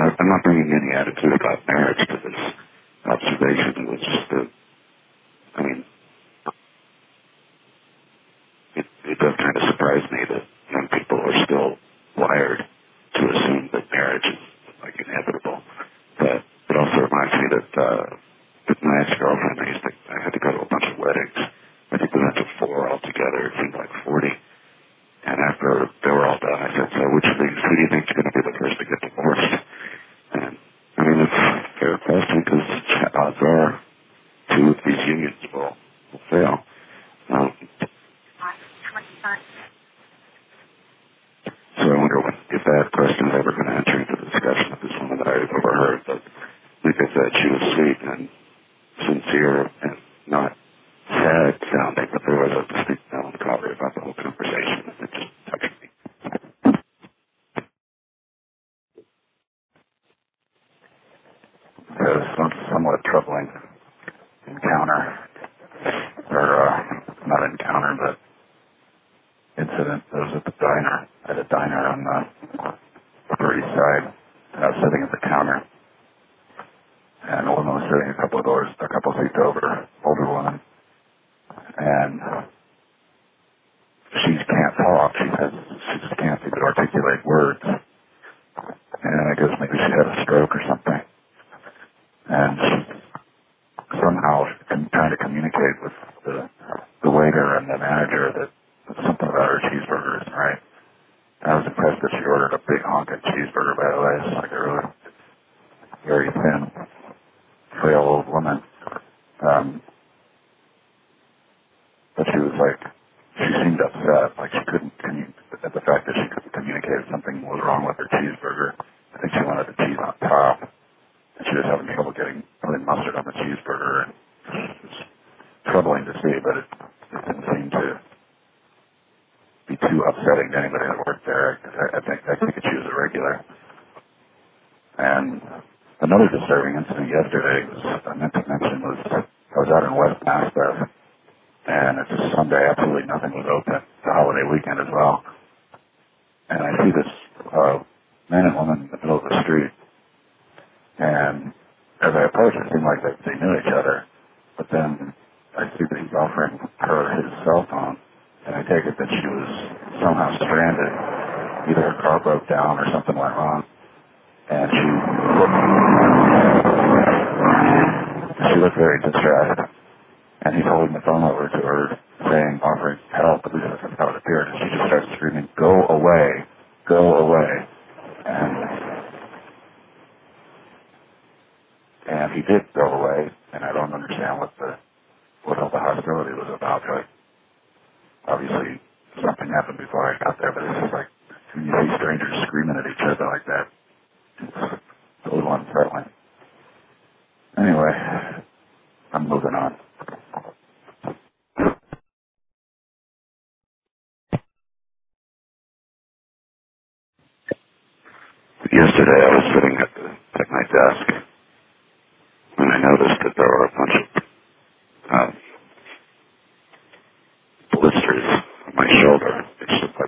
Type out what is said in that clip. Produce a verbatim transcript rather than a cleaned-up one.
I'm not bringing any attitude about marriage to this observation. It was just a, I mean, it, it does kind of surprise me that young people are still wired to assume that marriage is like inevitable. But it also reminds me that uh, with my ex-girlfriend, I used to, I had to go to a bunch of weddings. I think we went to four altogether. It seemed like forty. And after they were all done, I said, so which of these, who do you think is going to be the first to get divorced? And, I mean, it's a fair question because odds are two of these unions will, will fail. Um, so I wonder when, if that question is ever going to enter into the discussion with this woman that I overheard. But like I said, she was sweet and sincere and not sad sounding, but there was a distinct melancholy about the whole conversation. It just touched me. It was some somewhat troubling encounter, or uh, not encounter, but incident. It was at the diner, at a diner on the Upper East Side. I was sitting at the counter, and a woman was sitting a couple of doors, a couple of seats over, older woman, and she can't talk. She has, she just can't even articulate words. And I guess maybe she had a stroke or something. And she's somehow trying to communicate with the the waiter and the manager that something about her cheeseburger isn't right. And I was impressed that she ordered a big honking cheeseburger, by the way. It's like a really very thin, frail old woman. Um, but she was like, she seemed upset, like she couldn't, commun- at the fact that she couldn't communicate something was wrong with her cheeseburger. I think she wanted the cheese on top, and she was having trouble getting really mustard on the cheeseburger. And it was troubling to see, but it, it didn't seem to be too upsetting to anybody that worked there. I, I think I think she was a regular. And another disturbing incident yesterday was, I meant to mention, was I was out in West Maspeth, and it's a Sunday, absolutely nothing was open. It's a holiday weekend as well. And I see this uh, man and woman in the middle of the street. And as I approach, it seemed like they, they knew each other. But then I see that he's offering her his cell phone. And I take it that she was somehow stranded. Either her car broke down or something went wrong. And she looked, she looked very distressed. And he's holding the phone over to her, saying, offering help, at least that's how it appeared. And she just starts screaming, "Go away, go away." And, and he did go away, and I don't understand what the, what all the hostility was about. Like, obviously, something happened before I got there, but it's just like, when you see strangers screaming at each other like that, it's a little unsettling. Anyway, I'm moving on. Yesterday I was sitting at, the, at my desk